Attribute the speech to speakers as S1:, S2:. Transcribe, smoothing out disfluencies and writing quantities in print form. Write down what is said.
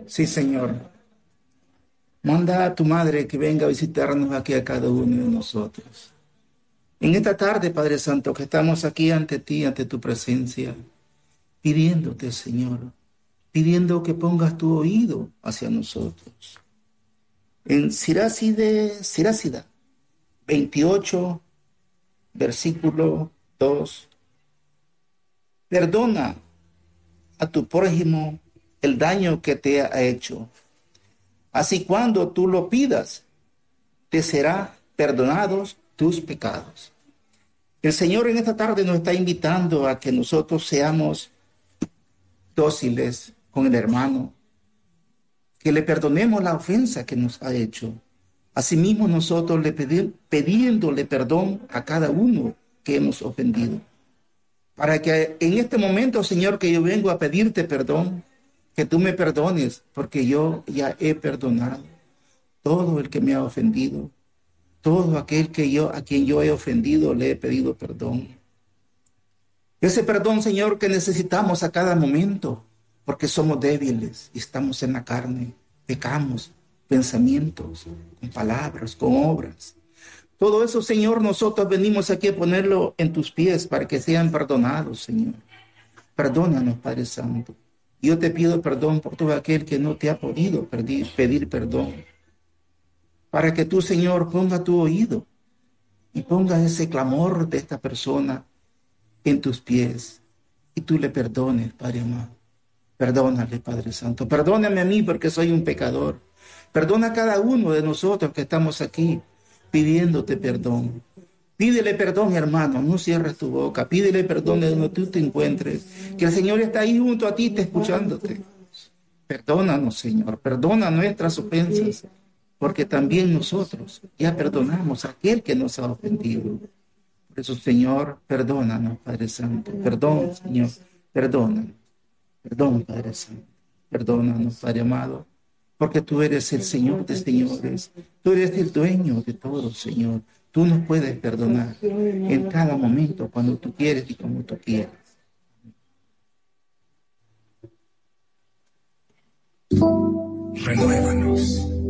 S1: Sí, Señor. Manda a tu madre que venga a visitarnos aquí a cada uno de nosotros. En esta tarde, Padre Santo, que estamos aquí ante ti, ante tu presencia, pidiéndote, Señor, pidiendo que pongas tu oído hacia nosotros. En Sirásida 28, versículo 2, perdona a tu prójimo el daño que te ha hecho. Así cuando tú lo pidas, te será perdonados tus pecados. El Señor en esta tarde nos está invitando a que nosotros seamos dóciles con el hermano, que le perdonemos la ofensa que nos ha hecho. Asimismo nosotros pidiéndole perdón a cada uno que hemos ofendido. Para que en este momento, Señor, que yo vengo a pedirte perdón, que tú me perdones, porque yo ya he perdonado todo el que me ha ofendido. Todo aquel a quien yo he ofendido, le he pedido perdón. Ese perdón, Señor, que necesitamos a cada momento, porque somos débiles y estamos en la carne, pecamos, pensamientos, con palabras, con obras. Todo eso, Señor, nosotros venimos aquí a ponerlo en tus pies para que sean perdonados, Señor. Perdónanos, Padre Santo. Yo te pido perdón por todo aquel que no te ha podido pedir perdón. Para que tú, Señor, ponga tu oído y pongas ese clamor de esta persona en tus pies y tú le perdones, Padre amado. Perdónale, Padre Santo. Perdóname a mí porque soy un pecador. Perdona a cada uno de nosotros que estamos aquí pidiéndote perdón. Pídele perdón, hermano, no cierres tu boca. Pídele perdón de donde tú te encuentres. Que el Señor está ahí junto a ti, te escuchándote. Perdónanos, Señor. Perdona nuestras ofensas, porque también nosotros ya perdonamos a aquel que nos ha ofendido. Por eso, Señor, perdónanos, Padre Santo. Perdón, Señor. Perdónanos. Perdón, Padre Santo. Perdónanos, Padre amado, porque tú eres el Señor de señores. Tú eres el dueño de todo, Señor. Tú nos puedes perdonar en cada momento, cuando tú quieres y como tú quieras.
S2: Renuévanos.